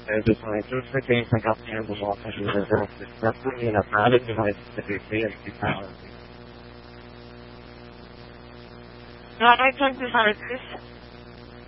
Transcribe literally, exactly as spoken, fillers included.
é justamente os frequentes acabando nossa ajuda da família, na área de nós, C P C e tal. Ja, I talked to Harris.